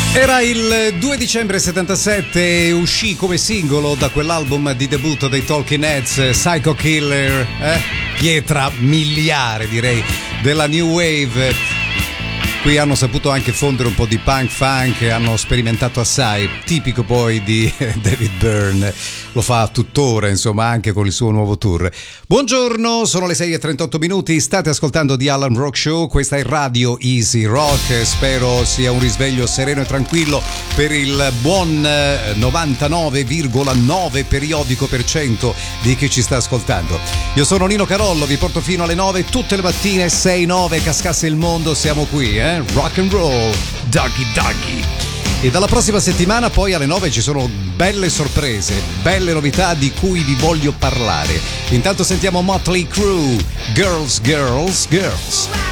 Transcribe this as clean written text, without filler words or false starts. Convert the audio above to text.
Era il 2 dicembre 77 e uscì come singolo da quell'album di debutto dei Talking Heads, Psycho Killer, pietra miliare direi della New Wave. Qui hanno saputo anche fondere un po' di punk funk, hanno sperimentato assai, tipico poi di David Byrne, lo fa tuttora insomma anche con il suo nuovo tour. Buongiorno, sono le 6:38, state ascoltando The Alan Rock Show, questa è Radio Easy Rock, spero sia un risveglio sereno e tranquillo per il buon 99,9 periodico per cento di chi ci sta ascoltando. Io sono Nino Carollo, vi porto fino alle 9 tutte le mattine, 6-9, cascasse il mondo, siamo qui, rock and roll, Doggy Doggy. E dalla prossima settimana poi alle 9 ci sono belle sorprese, belle novità di cui vi voglio parlare. Intanto sentiamo Motley Crue, Girls, Girls, Girls.